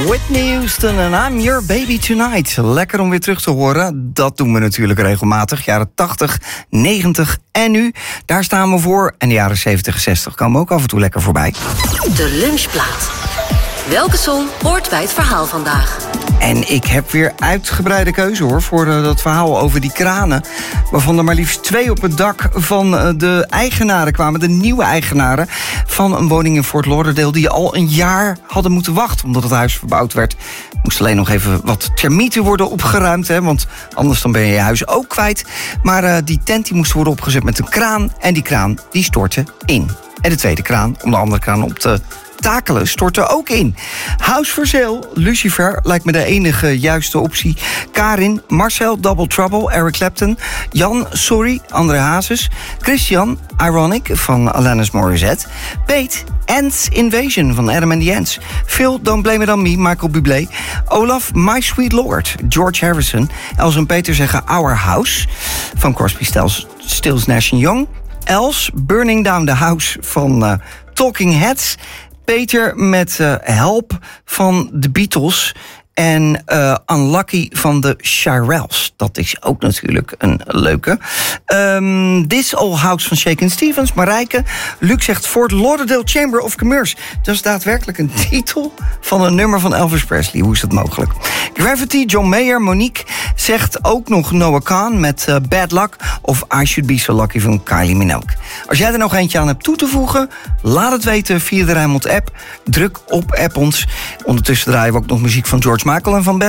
Whitney Houston en I'm Your Baby Tonight. Lekker om weer terug te horen. Dat doen we natuurlijk regelmatig. Jaren 80, 90 en nu. Daar staan we voor. En de jaren 70 en 60 komen ook af en toe lekker voorbij. De lunchplaat. Welke song hoort bij het verhaal vandaag? En ik heb weer uitgebreide keuze hoor voor dat verhaal over die kranen. Waarvan er maar liefst 2 op het dak van de eigenaren kwamen. De nieuwe eigenaren van een woning in Fort Lauderdale. Die al een jaar hadden moeten wachten omdat het huis verbouwd werd. Moest alleen nog even wat termieten worden opgeruimd. Hè, want anders dan ben je je huis ook kwijt. Maar die tent die moest worden opgezet met een kraan. En die kraan die stortte in. En de tweede kraan, om de andere kraan op te takelen, stortte ook in. House for Sale, Lucifer lijkt me de enige juiste optie. Karin, Marcel, Double Trouble, Eric Clapton, Jan, Sorry, André Hazes, Christian, Ironic van Alanis Morissette, Pete, Ants Invasion van Adam and the Ants, Phil, Don't Blame It On Me, Michael Bublé, Olaf, My Sweet Lord, George Harrison, Els en Peter zeggen Our House van Crosby, Stills, Nash Young, Els, Burning Down the House van Talking Heads, Peter met Help van de Beatles en Unlucky van de Shirelles. Dat is ook natuurlijk een leuke. This Old House van Shakin' Stevens, Marijke. Luc zegt Fort Lauderdale Chamber of Commerce. Dat is daadwerkelijk een titel van een nummer van Elvis Presley. Hoe is dat mogelijk? Gravity, John Mayer, Monique zegt ook nog Noah Khan met Bad Luck of I Should Be So Lucky van Kylie Minogue. Als jij er nog eentje aan hebt toe te voegen, laat het weten via de Rijnmond app. Druk op app ons. Ondertussen draaien we ook nog muziek van George Michael en van Ben